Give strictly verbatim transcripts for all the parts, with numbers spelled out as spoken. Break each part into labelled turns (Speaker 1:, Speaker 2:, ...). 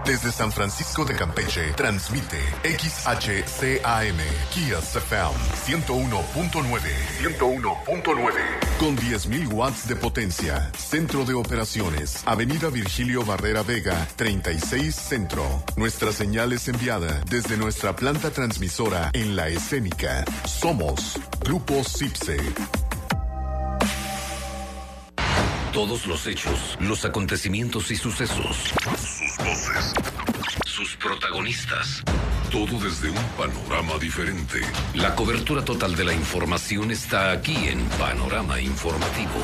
Speaker 1: Desde San Francisco de Campeche, transmite X H C A M, Kiss F M, ciento uno punto nueve. ciento uno punto nueve. Con diez mil watts de potencia. Centro de operaciones, Avenida Virgilio Barrera Vega, treinta y seis Centro. Nuestra señal es enviada desde nuestra planta transmisora en La Escénica. Somos Grupo Cipse.
Speaker 2: Todos los hechos, los acontecimientos y sucesos. Sus voces. Sus protagonistas. Todo desde un panorama diferente. La cobertura total de la información está aquí en Panorama Informativo.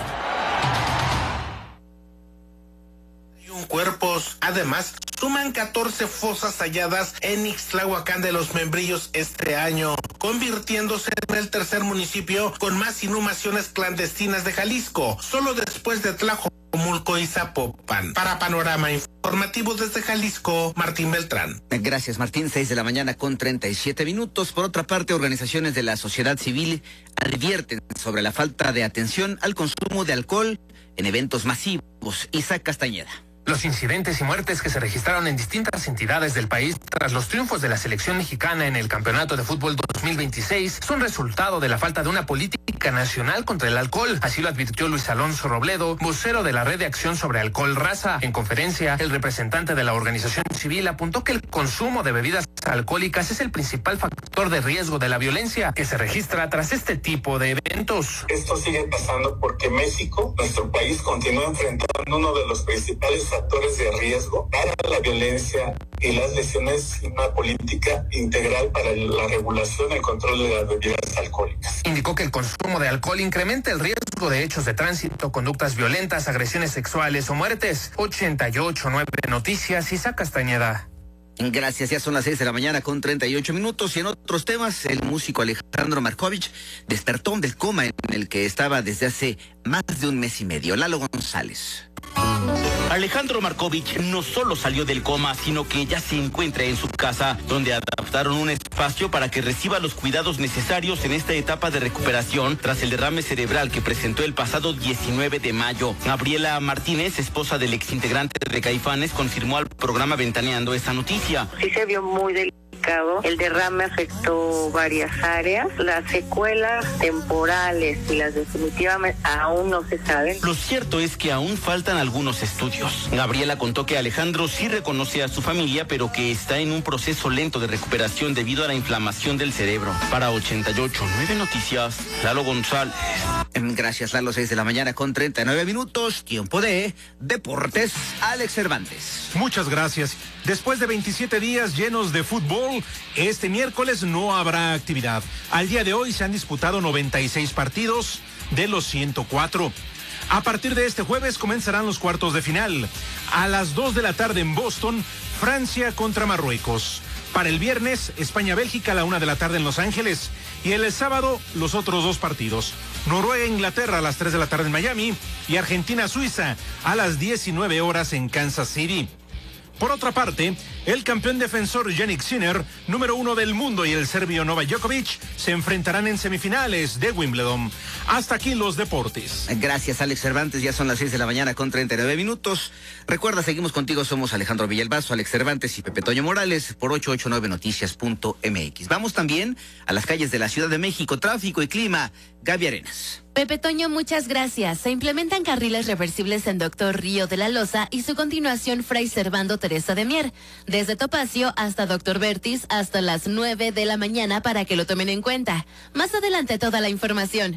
Speaker 3: Cuerpos. Además, suman catorce fosas halladas en Ixtlahuacán de los Membrillos este año, convirtiéndose en el tercer municipio con más inhumaciones clandestinas de Jalisco, solo después de Tlajomulco y Zapopan. Para Panorama Informativo desde Jalisco, Martín Beltrán.
Speaker 4: Gracias, Martín. Seis de la mañana con treinta y siete minutos. Por otra parte, organizaciones de la sociedad civil advierten sobre la falta de atención al consumo de alcohol en eventos masivos. Isaac Castañeda.
Speaker 5: Los incidentes y muertes que se registraron en distintas entidades del país tras los triunfos de la selección mexicana en el Campeonato de Fútbol dos mil veintiséis son resultado de la falta de una política nacional contra el alcohol. Así lo advirtió Luis Alonso Robledo, vocero de la Red de Acción sobre Alcohol Raza. En conferencia, el representante de la organización civil apuntó que el consumo de bebidas alcohólicas es el principal factor de riesgo de la violencia que se registra tras este tipo de eventos.
Speaker 6: Esto sigue pasando porque México, nuestro país, continúa enfrentando uno de los principales factores de riesgo para la violencia y las lesiones, y una política integral para la regulación y el control de las bebidas alcohólicas.
Speaker 5: Indicó que el consumo de alcohol incrementa el riesgo de hechos de tránsito, conductas violentas, agresiones sexuales o muertes. ochenta y ocho nueve Noticias, Isaac Castañeda.
Speaker 4: Gracias, ya son las seis de la mañana con treinta y ocho minutos. Y en otros temas, el músico Alejandro Markovich despertó del coma en el que estaba desde hace más de un mes y medio. Lalo González.
Speaker 7: Alejandro Markovich no solo salió del coma, sino que ya se encuentra en su casa, donde adaptaron un espacio para que reciba los cuidados necesarios en esta etapa de recuperación tras el derrame cerebral que presentó el pasado diecinueve de mayo. Gabriela Martínez, esposa del exintegrante de Caifanes, confirmó al programa Ventaneando esta noticia.
Speaker 8: Sí se vio muy delicado. El derrame afectó varias áreas. Las secuelas temporales y las definitivamente aún no se saben.
Speaker 7: Lo cierto es que aún faltan algunos estudios. Gabriela contó que Alejandro sí reconoce a su familia, pero que está en un proceso lento de recuperación debido a la inflamación del cerebro. Para ochenta y ocho nueve Noticias, Lalo González.
Speaker 4: Gracias, Lalo. Seis de la mañana con treinta y nueve minutos. Tiempo de Deportes. Alex Cervantes.
Speaker 9: Muchas gracias. Después de veintisiete días llenos de fútbol, este miércoles no habrá actividad. Al día de hoy se han disputado noventa y seis partidos de los ciento cuatro. A partir de este jueves comenzarán los cuartos de final. A las dos de la tarde en Boston, Francia contra Marruecos. Para el viernes, España-Bélgica a la una de la tarde en Los Ángeles. Y el sábado, los otros dos partidos. Noruega-Inglaterra a las tres de la tarde en Miami. Y Argentina-Suiza a las diecinueve horas en Kansas City. Por otra parte, el campeón defensor Jannik Sinner, número uno del mundo, y el serbio Novak Djokovic se enfrentarán en semifinales de Wimbledon. Hasta aquí los deportes.
Speaker 4: Gracias, Alex Cervantes. Ya son las seis de la mañana con treinta y nueve minutos. Recuerda, seguimos contigo. Somos Alejandro Villalbazo, Alex Cervantes y Pepe Toño Morales por ochocientos ochenta y nueve noticias punto m x. Vamos también a las calles de la Ciudad de México. Tráfico y clima. Gaby Arenas.
Speaker 10: Pepe Toño, muchas gracias. Se implementan carriles reversibles en Doctor Río de la Loza y su continuación Fray Servando Teresa de Mier, desde Topacio hasta Doctor Vertis hasta las nueve de la mañana para que lo tomen en cuenta. Más adelante toda la información.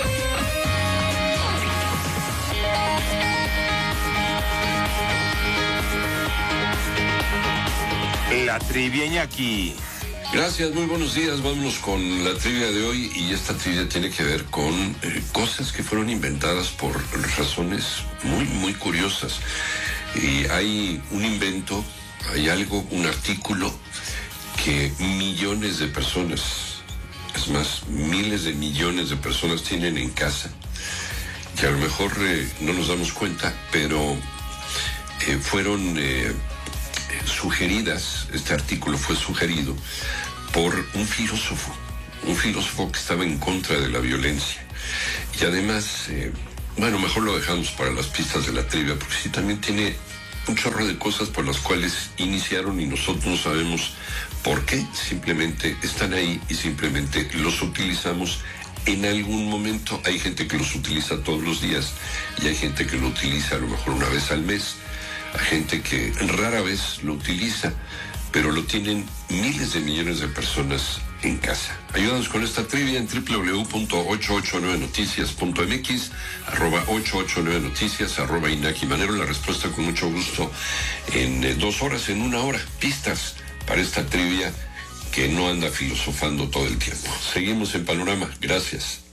Speaker 11: La trivia, Iñaki.
Speaker 2: Gracias, muy buenos días. Vámonos con la trivia de hoy, y esta trivia tiene que ver con eh, cosas que fueron inventadas por razones muy, muy curiosas. Y hay un invento, hay algo, un artículo que millones de personas, es más, miles de millones de personas tienen en casa, que a lo mejor eh, no nos damos cuenta, pero eh, fueron eh, sugeridas, este artículo fue sugerido por un filósofo, un filósofo que estaba en contra de la violencia. Y además, eh, bueno, mejor lo dejamos para las pistas de la trivia, porque sí también tiene un chorro de cosas por las cuales iniciaron y nosotros no sabemos por qué. Simplemente están ahí y simplemente los utilizamos en algún momento. Hay gente que los utiliza todos los días y hay gente que lo utiliza a lo mejor una vez al mes. Hay gente que rara vez lo utiliza, pero lo tienen miles de millones de personas en casa. Ayúdanos con esta trivia en doble u doble u doble u punto ochocientos ochenta y nueve noticias punto m x, arroba ochocientos ochenta y nueve noticias, arroba Inaki Manero. La respuesta con mucho gusto en eh, dos horas, en una hora. Pistas para esta trivia que no anda filosofando todo el tiempo. Seguimos en Panorama. Gracias.